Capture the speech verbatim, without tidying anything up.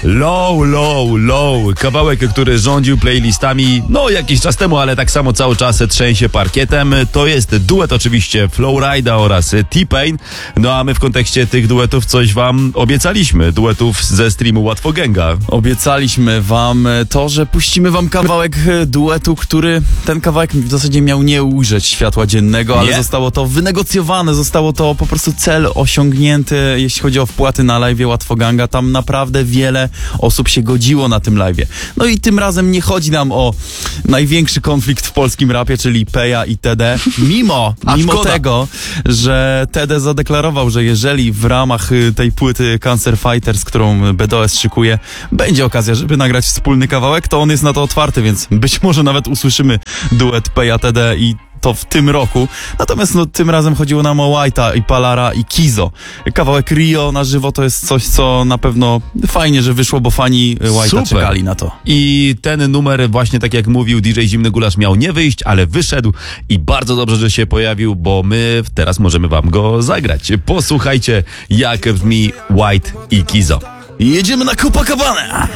Low, low, low. Kawałek, który rządził playlistami, no jakiś czas temu, ale tak samo cały czas trzęsie parkietem. To jest duet oczywiście Flowrida oraz T-Pain. No a my w kontekście tych duetów coś wam obiecaliśmy. Duetów ze streamu Łatwoganga. Obiecaliśmy wam to, że puścimy wam kawałek duetu, który ten kawałek w zasadzie miał nie ujrzeć światła dziennego, ale Nie? zostało to wynegocjowane, zostało to po prostu cel osiągnięty, jeśli chodzi o wpłaty na live'ie Łatwoganga. Tam naprawdę wiele osób się godziło na tym live'ie. No i tym razem nie chodzi nam o największy konflikt w polskim rapie, czyli Peja i T D. Mimo, A mimo szkoda. tego, że T D zadeklarował, że jeżeli w ramach y, tej płyty Cancer Fighters, którą B D O S szykuje, będzie okazja, żeby nagrać wspólny kawałek, to on jest na to otwarty, więc być może nawet usłyszymy duet Peja, T D i to w tym roku. Natomiast no, tym razem chodziło nam o White'a i Palara i Kizo. Kawałek Rio na żywo to jest coś, co na pewno fajnie, że wyszło, bo fani White'a Super. czekali na to. I ten numer właśnie tak jak mówił D J Zimny Gulasz miał nie wyjść, ale wyszedł i bardzo dobrze, że się pojawił, bo my teraz możemy wam go zagrać. Posłuchajcie jak brzmi White i Kizo. Jedziemy na Copacabana!